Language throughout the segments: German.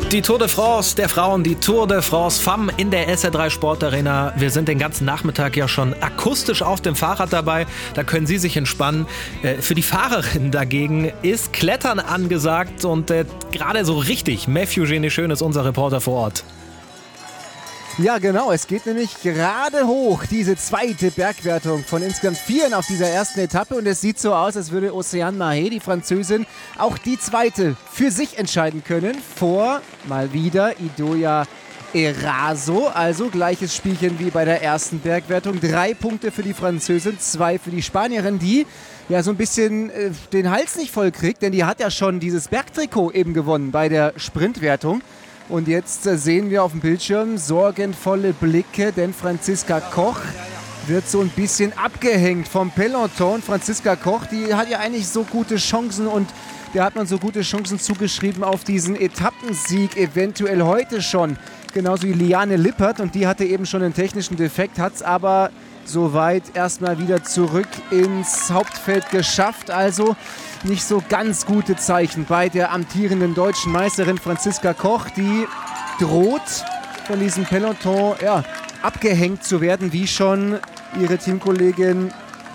Die Tour de France der Frauen, die Tour de France Femmes in der SR3 Sportarena. Wir sind den ganzen Nachmittag ja schon akustisch auf dem Fahrrad dabei. Da können Sie sich entspannen. Für die Fahrerinnen dagegen ist Klettern angesagt und gerade so richtig. Matthew Geneschön ist unser Reporter vor Ort. Ja, genau. Es geht nämlich gerade hoch, diese zweite Bergwertung von insgesamt 4 auf dieser ersten Etappe. Und es sieht so aus, als würde Océane Mahé, die Französin, auch die zweite für sich entscheiden können. Vor, mal wieder, Idoia Eraso. Also gleiches Spielchen wie bei der ersten Bergwertung. 3 Punkte für die Französin, 2 für die Spanierin, die ja so ein bisschen den Hals nicht voll kriegt. Denn die hat ja schon dieses Bergtrikot eben gewonnen bei der Sprintwertung. Und jetzt sehen wir auf dem Bildschirm sorgenvolle Blicke, denn Franziska Koch wird so ein bisschen abgehängt vom Peloton. Franziska Koch, die hat ja eigentlich so gute Chancen und der hat man so gute Chancen zugeschrieben auf diesen Etappensieg, eventuell heute schon. Genauso wie Liane Lippert und die hatte eben schon einen technischen Defekt, hat es aber soweit erstmal wieder zurück ins Hauptfeld geschafft. Also nicht so ganz gute Zeichen bei der amtierenden deutschen Meisterin Franziska Koch. Die droht von diesem Peloton abgehängt zu werden, wie schon ihre Teamkollegin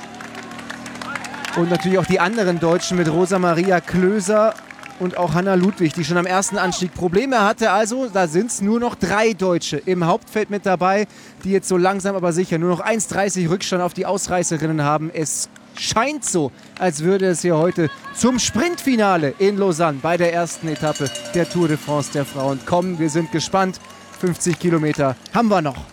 und natürlich auch die anderen Deutschen mit Rosa Maria Klöser und auch Hanna Ludwig, die schon am ersten Anstieg Probleme hatte. Also da sind es nur noch 3 Deutsche im Hauptfeld mit dabei, die jetzt so langsam aber sicher nur noch 1,30 Rückstand auf die Ausreißerinnen haben. Es scheint so, als würde es hier heute zum Sprintfinale in Lausanne bei der ersten Etappe der Tour de France der Frauen kommen. Wir sind gespannt. 50 Kilometer haben wir noch.